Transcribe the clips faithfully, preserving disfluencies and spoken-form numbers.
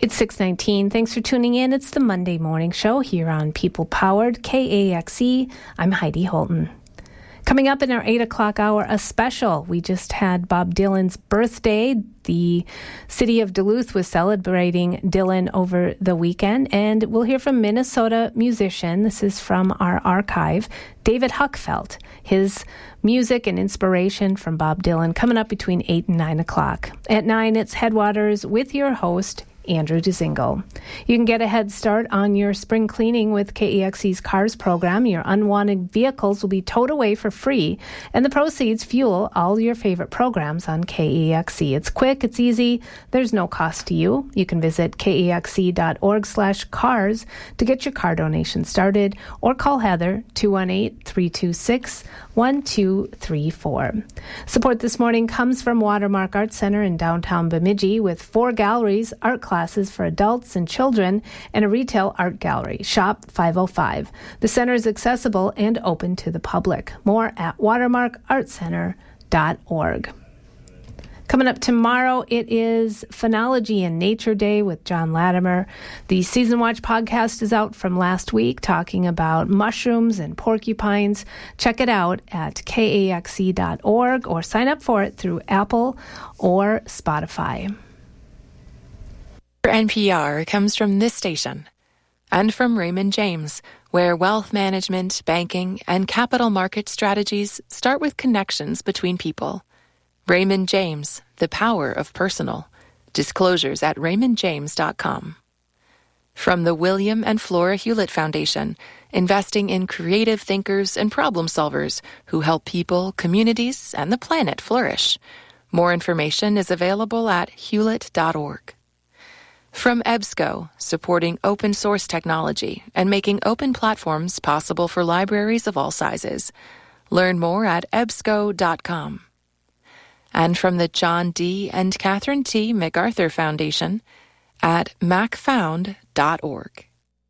It's six nineteen. Thanks for tuning in. It's the Monday Morning Show here on People Powered K A X E. I'm Heidi Holton. Coming up in our eight o'clock hour, a special. We just had Bob Dylan's birthday. The city of Duluth was celebrating Dylan over the weekend, and we'll hear from Minnesota musician. This is from our archive, David Huckfeld. His music and inspiration from Bob Dylan coming up between eight and nine o'clock. At nine, it's Headwaters with your host, Andrew Dzingel. You can get a head start on your spring cleaning with K E X E's Cars program. Your unwanted vehicles will be towed away for free, and the proceeds fuel all your favorite programs on K E X E. It's quick, it's easy, there's no cost to you. You can visit kexe.org slash cars to get your car donation started, or call Heather, two one eight, three two six, one two three four. Support this morning comes from Watermark Art Center in downtown Bemidji, with four galleries, art classes for adults and children, and a retail art gallery. Shop five oh five. The center is accessible and open to the public. More at watermark art center dot org. Coming up tomorrow, it is Phenology and Nature Day with John Latimer. The Season Watch podcast is out from last week, talking about mushrooms and porcupines. Check it out at K A X E dot org or sign up for it through Apple or Spotify. N P R comes from this station and from Raymond James, where wealth management, banking, and capital market strategies start with connections between people. Raymond James, the power of personal. Disclosures at raymond james dot com. From the William and Flora Hewlett Foundation, investing in creative thinkers and problem solvers who help people, communities, and the planet flourish. More information is available at hewlett dot org. From EBSCO, supporting open source technology and making open platforms possible for libraries of all sizes. Learn more at ebsco dot com. And from the John D. and Catherine T. MacArthur Foundation at mac found dot org.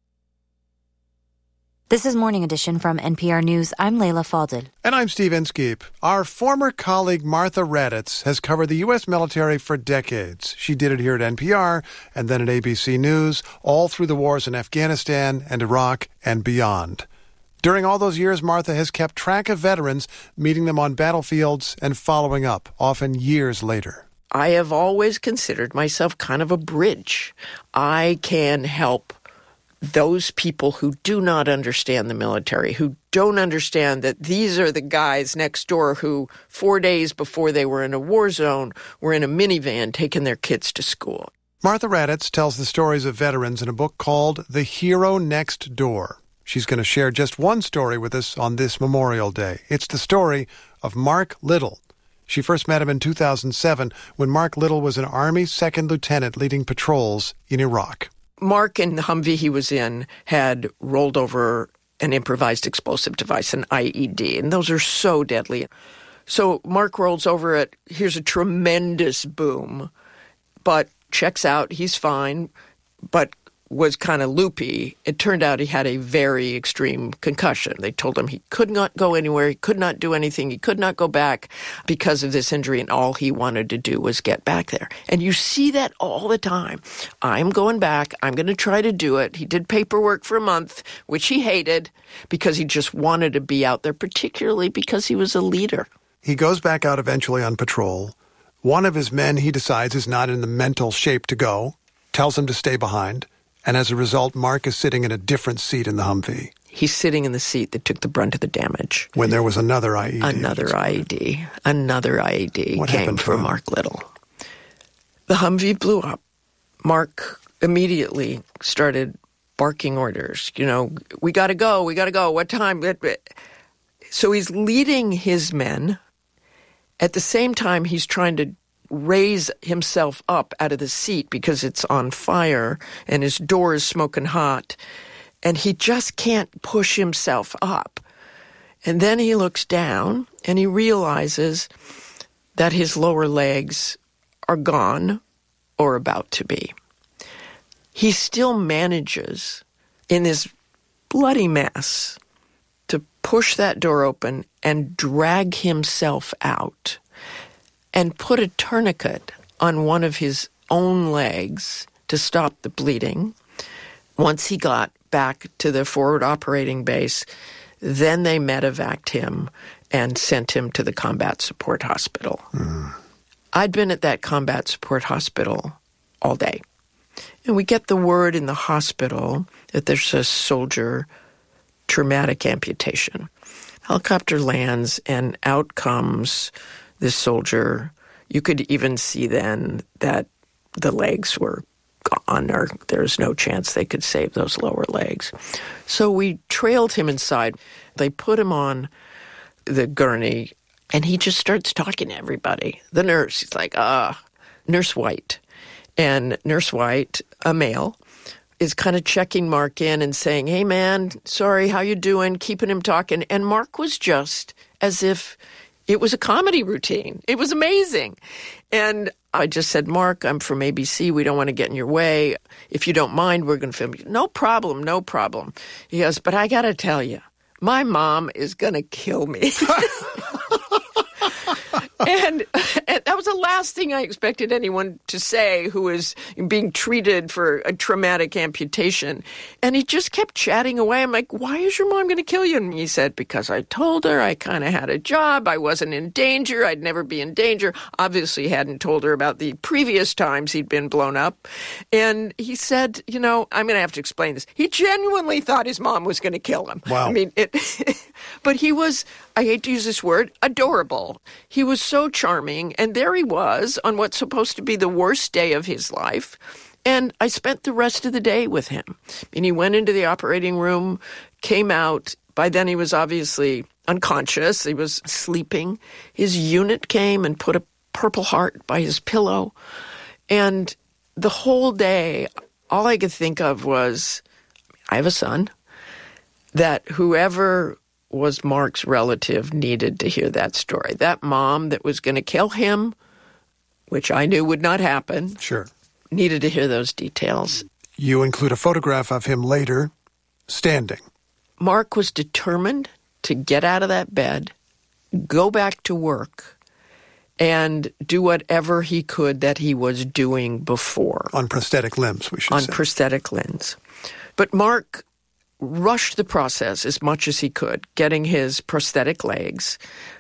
This is Morning Edition from N P R News. I'm Leila Fadel. And I'm Steve Inskeep. Our former colleague Martha Raddatz has covered the U S military for decades. She did it here at N P R and then at A B C News, all through the wars in Afghanistan and Iraq and beyond. During all those years, Martha has kept track of veterans, meeting them on battlefields and following up, often years later. I have always considered myself kind of a bridge. I can help those people who do not understand the military, who don't understand that these are the guys next door who, four days before they were in a war zone, were in a minivan taking their kids to school. Martha Raddatz tells the stories of veterans in a book called The Hero Next Door. She's going to share just one story with us on this Memorial Day. It's the story of Mark Little. She first met him in two thousand seven when Mark Little was an Army second lieutenant leading patrols in Iraq. Mark and the Humvee he was in had rolled over an improvised explosive device, an I E D, and those are so deadly. So Mark rolls over it, here's a tremendous boom, but checks out, he's fine, but was kind of loopy. It turned out he had a very extreme concussion. They told him he could not go anywhere, he could not do anything, he could not go back because of this injury, and all he wanted to do was get back there. And you see that all the time. I'm going back, I'm going to try to do it. He did paperwork for a month, which he hated because he just wanted to be out there, particularly because he was a leader. He goes back out eventually on patrol. One of his men, he decides, is not in the mental shape to go, tells him to stay behind. And as a result, Mark is sitting in a different seat in the Humvee. He's sitting in the seat that took the brunt of the damage. When there was another I E D. Another I E D. Another I E D what came for Mark Little. The Humvee blew up. Mark immediately started barking orders. You know, we got to go, we got to go. What time? So he's leading his men. At the same time, he's trying to raise himself up out of the seat because it's on fire and his door is smoking hot, and he just can't push himself up. And then he looks down and he realizes that his lower legs are gone or about to be. He still manages in this bloody mess to push that door open and drag himself out and put a tourniquet on one of his own legs to stop the bleeding. Once he got back to the forward operating base, then they medevaced him and sent him to the combat support hospital. Mm. I'd been at that combat support hospital all day. And we get the word in the hospital that there's a soldier traumatic amputation. Helicopter lands, and out comes this soldier. You could even see then that the legs were gone, or there's no chance they could save those lower legs. So we trailed him inside. They put him on the gurney, and he just starts talking to everybody. The nurse, he's like, ah, Nurse White. And Nurse White, a male, is kind of checking Mark in and saying, hey, man, sorry, how you doing? Keeping him talking. And Mark was just as if it was a comedy routine. It was amazing. And I just said, Mark, I'm from A B C. We don't want to get in your way. If you don't mind, we're going to film you. No problem, no problem. He goes, but I got to tell you, my mom is going to kill me. And, and that was the last thing I expected anyone to say who was being treated for a traumatic amputation. And he just kept chatting away. I'm like, why is your mom going to kill you? And he said, because I told her I kind of had a job. I wasn't in danger. I'd never be in danger. Obviously hadn't told her about the previous times he'd been blown up. And he said, you know, I'm going to have to explain this. He genuinely thought his mom was going to kill him. Wow. I mean, it, but he was, I hate to use this word, adorable. He was so charming, and there he was on what's supposed to be the worst day of his life, and I spent the rest of the day with him. And he went into the operating room, came out. By then he was obviously unconscious. He was sleeping. His unit came and put a Purple Heart by his pillow, and the whole day, all I could think of was, I have a son, that whoever was Mark's relative needed to hear that story. That mom that was going to kill him, which I knew would not happen, sure, needed to hear those details. You include a photograph of him later, standing. Mark was determined to get out of that bed, go back to work, and do whatever he could that he was doing before. On prosthetic limbs, we should On say. On prosthetic limbs. But Mark rushed the process as much as he could, getting his prosthetic legs.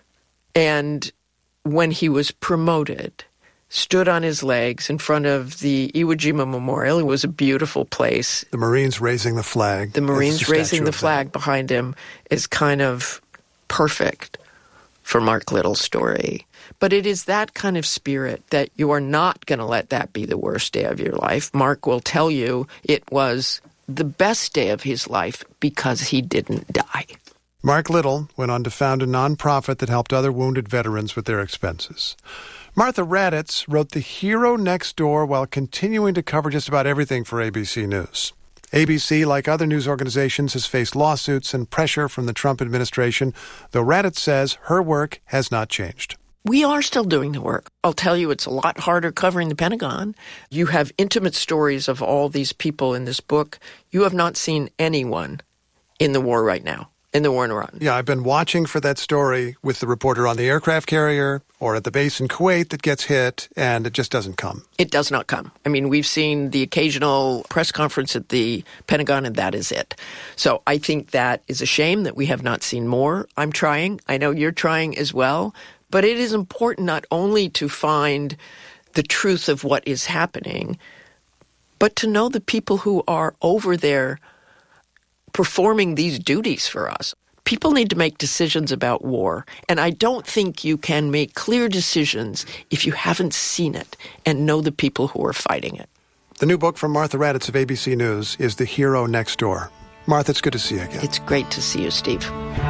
And when he was promoted, stood on his legs in front of the Iwo Jima Memorial. It was a beautiful place. The Marines raising the flag. The Marines raising the flag that. behind him is kind of perfect for Mark Little's story. But it is that kind of spirit that you are not going to let that be the worst day of your life. Mark will tell you it was the best day of his life because he didn't die. Mark Little went on to found a nonprofit that helped other wounded veterans with their expenses. Martha Raddatz wrote The Hero Next Door while continuing to cover just about everything for A B C News. A B C, like other news organizations, has faced lawsuits and pressure from the Trump administration, though Raddatz says her work has not changed. We are still doing the work. I'll tell you, it's a lot harder covering the Pentagon. You have intimate stories of all these people in this book. You have not seen anyone in the war right now, in the war in Iran. Yeah, I've been watching for that story with the reporter on the aircraft carrier or at the base in Kuwait that gets hit, and it just doesn't come. It does not come. I mean, we've seen the occasional press conference at the Pentagon, and that is it. So I think that is a shame that we have not seen more. I'm trying. I know you're trying as well. But it is important not only to find the truth of what is happening, but to know the people who are over there performing these duties for us. People need to make decisions about war, and I don't think you can make clear decisions if you haven't seen it and know the people who are fighting it. The new book from Martha Raddatz of A B C News is The Hero Next Door. Martha, it's good to see you again. It's great to see you, Steve.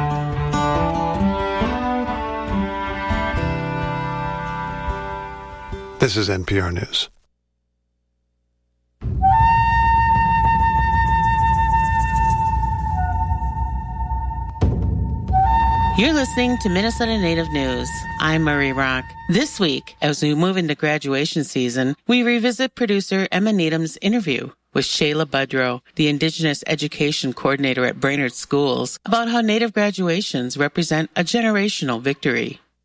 This is N P R News. You're listening to Minnesota Native News. I'm Marie Rock. This week, as we move into graduation season, we revisit producer Emma Needham's interview with Shayla Budrow, the Indigenous Education Coordinator at Brainerd Schools, about how Native graduations represent a generational victory.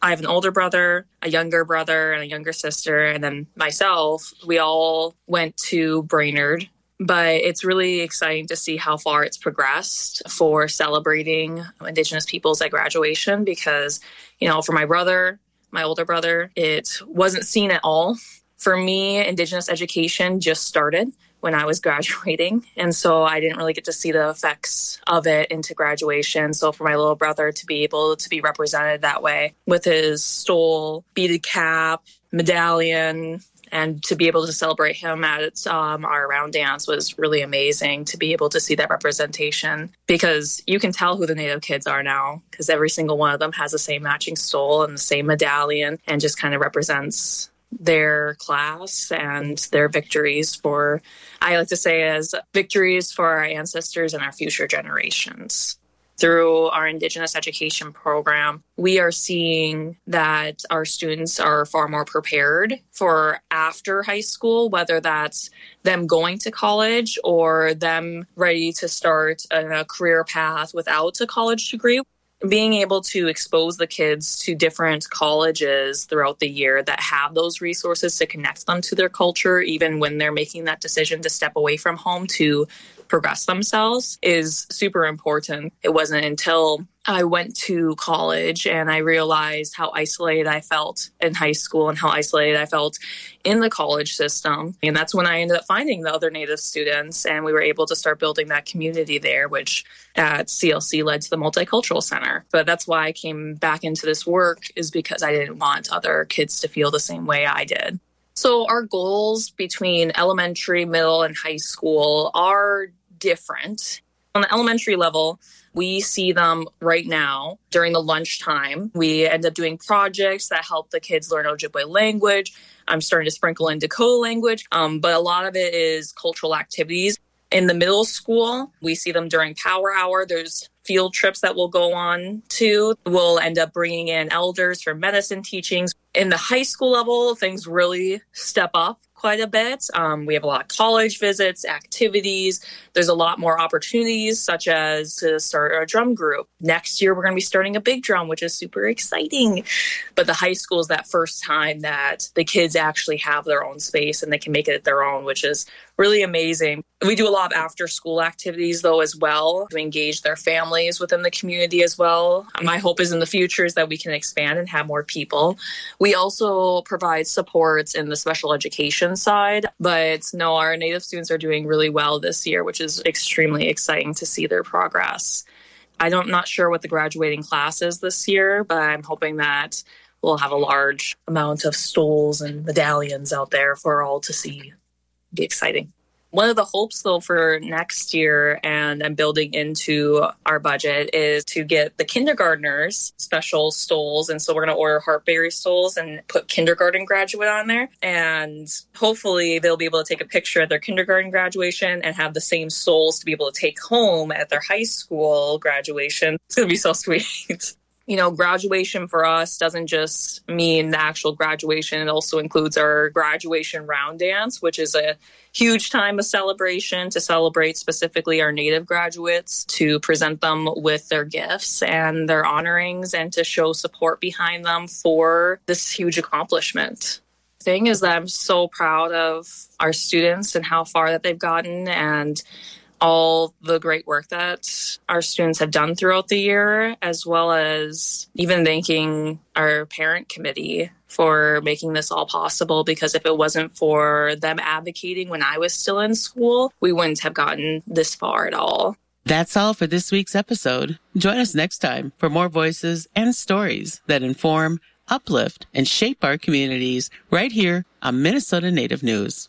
I have an older brother, a younger brother, and a younger sister, and then myself. We all went to Brainerd, but it's really exciting to see how far it's progressed for celebrating Indigenous peoples at graduation because, you know, for my brother, my older brother, it wasn't seen at all. For me, Indigenous education just started when I was graduating. And so I didn't really get to see the effects of it into graduation. So for my little brother to be able to be represented that way with his stole, beaded cap, medallion, and to be able to celebrate him at um, our round dance was really amazing to be able to see that representation because you can tell who the Native kids are now because every single one of them has the same matching stole and the same medallion and just kind of represents their class and their victories for, I like to say as victories for our ancestors and our future generations. Through our Indigenous education program, we are seeing that our students are far more prepared for after high school, whether that's them going to college or them ready to start a career path without a college degree. Being able to expose the kids to different colleges throughout the year that have those resources to connect them to their culture, even when they're making that decision to step away from home to progress themselves, is super important. It wasn't until I went to college and I realized how isolated I felt in high school and how isolated I felt in the college system. And that's when I ended up finding the other Native students and we were able to start building that community there, which at C L C led to the Multicultural Center. But that's why I came back into this work is because I didn't want other kids to feel the same way I did. So our goals between elementary, middle, and high school are different. On the elementary level, we see them right now during the lunchtime. We end up doing projects that help the kids learn Ojibwe language. I'm starting to sprinkle in Dakota language, um, but a lot of it is cultural activities. In the middle school, we see them during Power Hour. There's field trips that we'll go on to. We'll end up bringing in elders for medicine teachings. In the high school level, things really step up quite a bit. Um, we have a lot of college visits, activities. There's a lot more opportunities, such as to start a drum group. Next year, we're going to be starting a big drum, which is super exciting. But the high school is that first time that the kids actually have their own space and they can make it their own, which is really amazing. We do a lot of after-school activities, though, as well, to engage their families within the community as well. My hope is in the future is that we can expand and have more people. We also provide supports in the special education side, but no, our Native students are doing really well this year, which is extremely exciting to see their progress. I don't, I'm not sure what the graduating class is this year, but I'm hoping that we'll have a large amount of stoles and medallions out there for all to see. Be exciting. One of the hopes, though, for next year, and I'm building into our budget, is to get the kindergartners special stoles. And so we're going to order Heartberry stoles and put kindergarten graduate on there. And hopefully they'll be able to take a picture at their kindergarten graduation and have the same stoles to be able to take home at their high school graduation. It's going to be so sweet. You know, graduation for us doesn't just mean the actual graduation. It also includes our graduation round dance, which is a huge time of celebration to celebrate specifically our Native graduates, to present them with their gifts and their honorings and to show support behind them for this huge accomplishment. The thing is that I'm so proud of our students and how far that they've gotten and all the great work that our students have done throughout the year, as well as even thanking our parent committee for making this all possible, because if it wasn't for them advocating when I was still in school, we wouldn't have gotten this far at all. That's all for this week's episode. Join us next time for more voices and stories that inform, uplift, and shape our communities right here on Minnesota Native News.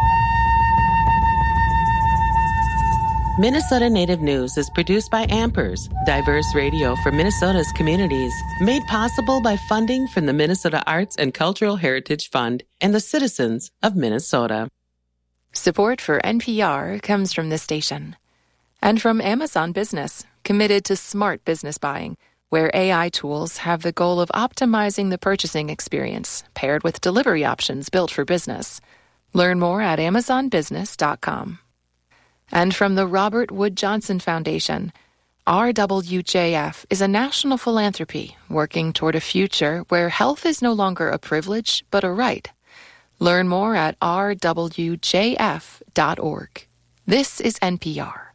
Minnesota Native News is produced by Ampers, diverse radio for Minnesota's communities, made possible by funding from the Minnesota Arts and Cultural Heritage Fund and the citizens of Minnesota. Support for N P R comes from this station and from Amazon Business, committed to smart business buying, where A I tools have the goal of optimizing the purchasing experience, paired with delivery options built for business. Learn more at amazon business dot com. And from the Robert Wood Johnson Foundation, R W J F is a national philanthropy working toward a future where health is no longer a privilege, but a right. Learn more at r w j f dot org. This is N P R.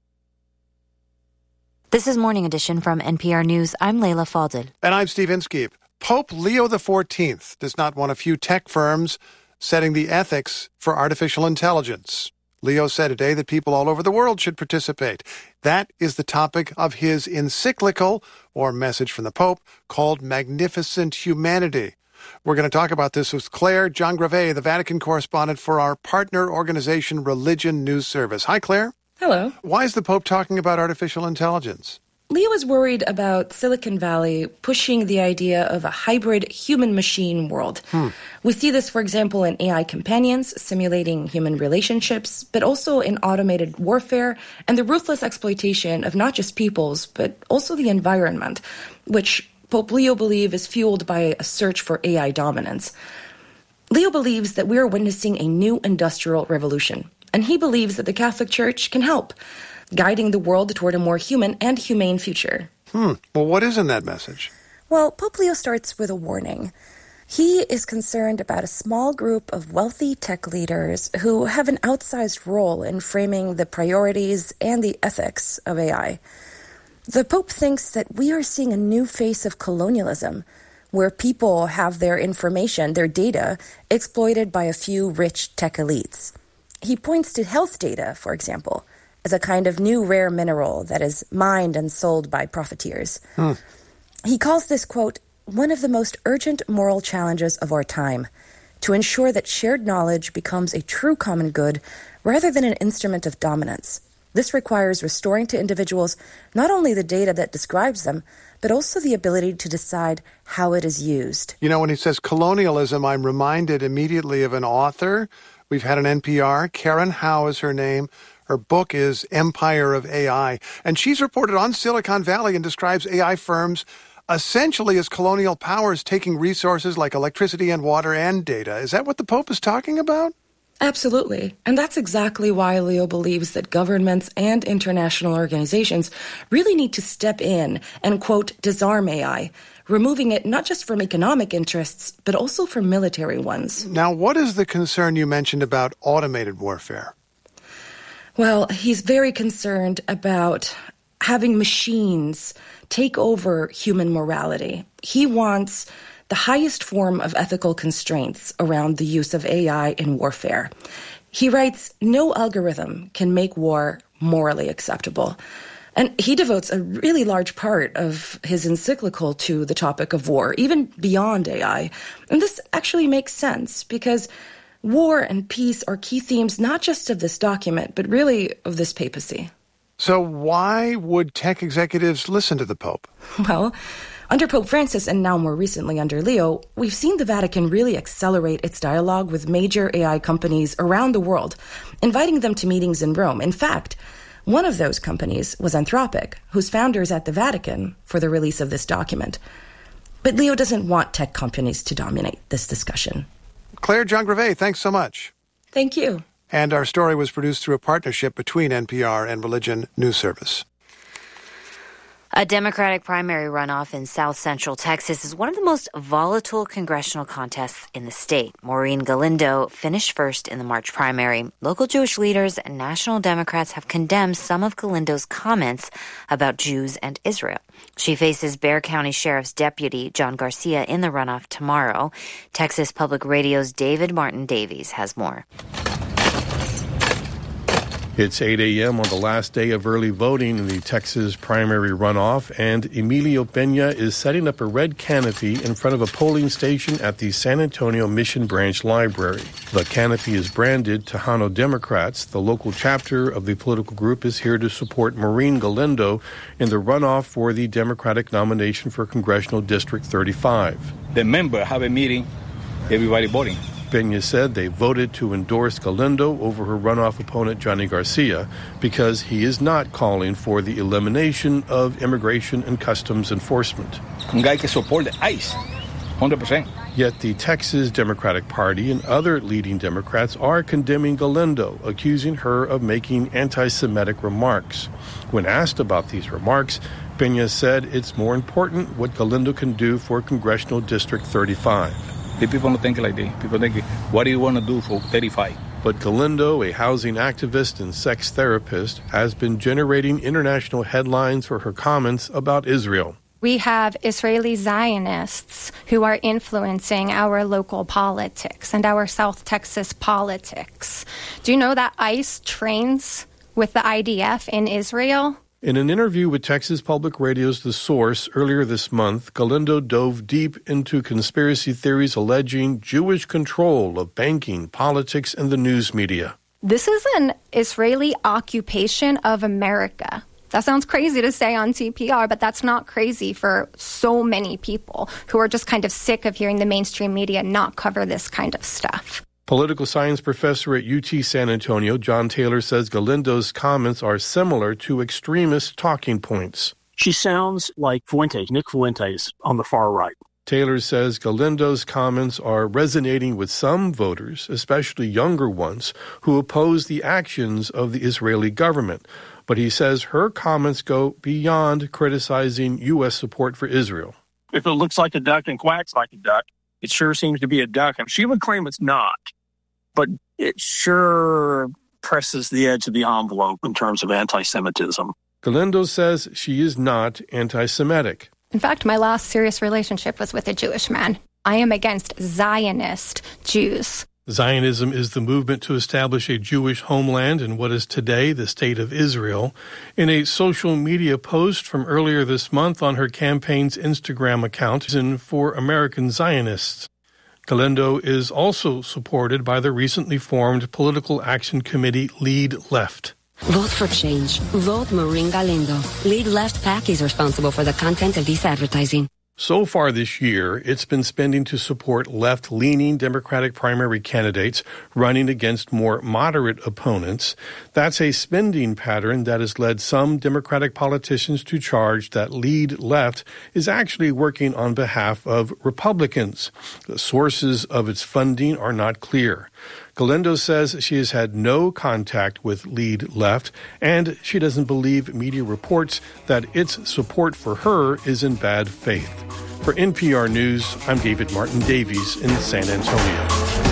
This is Morning Edition from N P R News. I'm Leila Fadel. And I'm Steve Inskeep. Pope Leo the fourteenth does not want a few tech firms setting the ethics for artificial intelligence. Leo said today that people all over the world should participate. That is the topic of his encyclical, or message from the Pope, called Magnificent Humanity. We're going to talk about this with Claire Jean-Gravet, the Vatican correspondent for our partner organization, Religion News Service. Hi, Claire. Hello. Why is the Pope talking about artificial intelligence? Leo is worried about Silicon Valley pushing the idea of a hybrid human-machine world. Hmm. We see this, for example, in A I companions simulating human relationships, but also in automated warfare and the ruthless exploitation of not just peoples, but also the environment, which Pope Leo believes is fueled by a search for A I dominance. Leo believes that we are witnessing a new industrial revolution, and he believes that the Catholic Church can help, guiding the world toward a more human and humane future. Hmm. Well, what is in that message? Well, Pope Leo starts with a warning. He is concerned about a small group of wealthy tech leaders who have an outsized role in framing the priorities and the ethics of A I. The Pope thinks that we are seeing a new face of colonialism, where people have their information, their data, exploited by a few rich tech elites. He points to health data, for example, as a kind of new rare mineral that is mined and sold by profiteers. Hmm. He calls this, quote, one of the most urgent moral challenges of our time, to ensure that shared knowledge becomes a true common good rather than an instrument of dominance. This requires restoring to individuals not only the data that describes them, but also the ability to decide how it is used. You know, when he says colonialism, I'm reminded immediately of an author we've had on N P R. Karen Howe is her name. Her book is Empire of A I, and she's reported on Silicon Valley and describes A I firms essentially as colonial powers taking resources like electricity and water and data. Is that what the Pope is talking about? Absolutely. And that's exactly why Leo believes that governments and international organizations really need to step in and, quote, disarm A I, removing it not just from economic interests, but also from military ones. Now, what is the concern you mentioned about automated warfare? Well, he's very concerned about having machines take over human morality. He wants the highest form of ethical constraints around the use of A I in warfare. He writes, no algorithm can make war morally acceptable. And he devotes a really large part of his encyclical to the topic of war, even beyond A I. And this actually makes sense because war and peace are key themes not just of this document, but really of this papacy. So why would tech executives listen to the Pope? Well, under Pope Francis and now more recently under Leo, we've seen the Vatican really accelerate its dialogue with major A I companies around the world, inviting them to meetings in Rome. In fact, one of those companies was Anthropic, whose founder is at the Vatican for the release of this document. But Leo doesn't want tech companies to dominate this discussion. Claire Jean-Gravet, thanks so much. Thank you. And our story was produced through a partnership between N P R and Religion News Service. A Democratic primary runoff in South Central Texas is one of the most volatile congressional contests in the state. Maureen Galindo finished first in the March primary. Local Jewish leaders and national Democrats have condemned some of Galindo's comments about Jews and Israel. She faces Bexar County Sheriff's Deputy John Garcia in the runoff tomorrow. Texas Public Radio's David Martin Davies has more. It's eight a.m. on the last day of early voting in the Texas primary runoff, and Emilio Peña is setting up a red canopy in front of a polling station at the San Antonio Mission Branch Library. The canopy is branded Tejano Democrats. The local chapter of the political group is here to support Maureen Galindo in the runoff for the Democratic nomination for Congressional District thirty-five. The members have a meeting, everybody voting. Peña said they voted to endorse Galindo over her runoff opponent, Johnny Garcia, because he is not calling for the elimination of immigration and customs enforcement. Un guy que support the ICE, one hundred percent. Yet the Texas Democratic Party and other leading Democrats are condemning Galindo, accusing her of making anti-Semitic remarks. When asked about these remarks, Peña said it's more important what Galindo can do for Congressional District thirty-five. The people don't think like that. People think, what do you want to do for thirty-five? But Galindo, a housing activist and sex therapist, has been generating international headlines for her comments about Israel. We have Israeli Zionists who are influencing our local politics and our South Texas politics. Do you know that ICE trains with the I D F in Israel? In an interview with Texas Public Radio's The Source earlier this month, Galindo dove deep into conspiracy theories alleging Jewish control of banking, politics, and the news media. This is an Israeli occupation of America. That sounds crazy to say on T P R, but that's not crazy for so many people who are just kind of sick of hearing the mainstream media not cover this kind of stuff. Political science professor at U T San Antonio, John Taylor, says Galindo's comments are similar to extremist talking points. She sounds like Fuentes, Nick Fuentes, on the far right. Taylor says Galindo's comments are resonating with some voters, especially younger ones, who oppose the actions of the Israeli government. But he says her comments go beyond criticizing U S support for Israel. If it looks like a duck and quacks like a duck, it sure seems to be a duck. And she would claim it's not, but it sure presses the edge of the envelope in terms of anti-Semitism. Galindo says she is not anti-Semitic. In fact, my last serious relationship was with a Jewish man. I am against Zionist Jews. Zionism is the movement to establish a Jewish homeland in what is today the State of Israel. In a social media post from earlier this month on her campaign's Instagram account, and for American Zionists. Galindo is also supported by the recently formed political action committee Lead Left. Vote for change. Vote Maureen Galindo. Lead Left PAC is responsible for the content of this advertising. So far this year, it's been spending to support left-leaning Democratic primary candidates running against more moderate opponents. That's a spending pattern that has led some Democratic politicians to charge that Lead Left is actually working on behalf of Republicans. The sources of its funding are not clear. Galindo says she has had no contact with Lead Left, and she doesn't believe media reports that its support for her is in bad faith. For N P R News, I'm David Martin Davies in San Antonio.